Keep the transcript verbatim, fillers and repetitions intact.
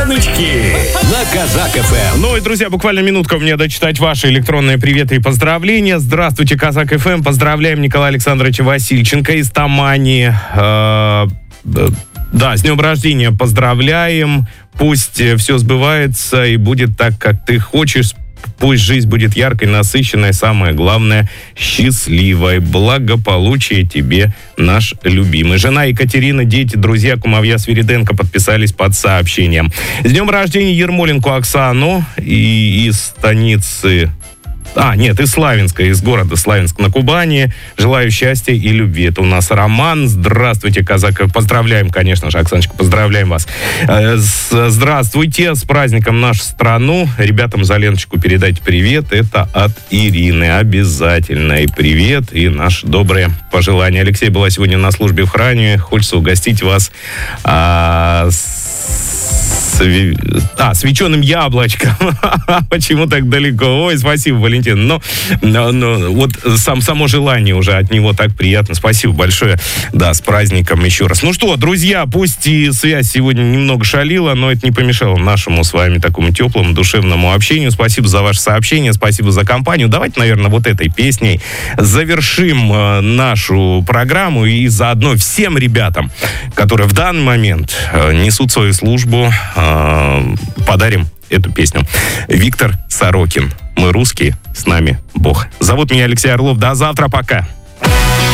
Звоночки на Казак эф эм. Ну и, друзья, буквально минутка мне дочитать ваши электронные приветы и поздравления. Здравствуйте, Казак эф эм. Поздравляем Николая Александровича Васильченко из Тамани. Э, да, с днем рождения поздравляем. Пусть все сбывается и будет так, как ты хочешь. Пусть жизнь будет яркой, насыщенной, самое главное, счастливой. Благополучия тебе, наш любимый. Жена Екатерина, дети, друзья, кумовья Свириденко подписались под сообщением. С днем рождения Ермоленко Оксану и из станицы... А, нет, из Славянска, из города Славянск на Кубани. Желаю счастья и любви. Это у нас Роман. Здравствуйте, Казак. Поздравляем, конечно же, Оксаночка, поздравляем вас. Здравствуйте, с праздником нашу страну. Ребятам за Леночку передайте привет. Это от Ирины. Обязательно. И привет, и наши добрые пожелания. Алексей была сегодня на службе в храме. Хочется угостить вас а, с А, свеченым яблочком. Почему так далеко? Ой, спасибо, Валентин. Но, но, но вот сам, само желание уже от него так приятно. Спасибо большое. Да, с праздником еще раз. Ну что, друзья, пусть и связь сегодня немного шалила, но это не помешало нашему с вами такому теплому, душевному общению. Спасибо за ваше сообщение, спасибо за компанию. Давайте, наверное, вот этой песней завершим э, нашу программу и заодно всем ребятам, которые в данный момент э, несут свою службу, подарим эту песню. Виктор Сорокин. Мы русские, с нами Бог. Зовут меня Алексей Орлов. До завтра, пока.